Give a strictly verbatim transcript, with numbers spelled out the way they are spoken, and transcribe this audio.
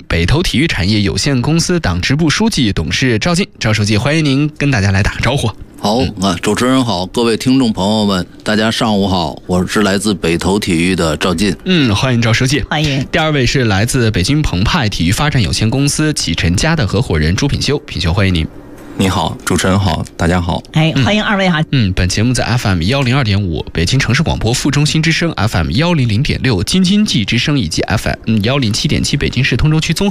北投体育产业有限公司党支部书记、董事赵进。赵书记，欢迎您跟大家来打个招呼。 好啊，主持人好，各位听众朋友们，大家上午好，我是来自北投体育的赵进。 嗯，欢迎赵书记。 欢迎。 第二位是来自北京澎湃体育发展有限公司启辰家的合伙人朱品修，品修欢迎您。 你好，主持人好，大家好。 哎，欢迎二位哈。 嗯，本节目在 F M 一零二点五、北京城市广播副中心之声 F M 一零零点六、京津冀之声以及 F M 一零七点七北京市通州区综合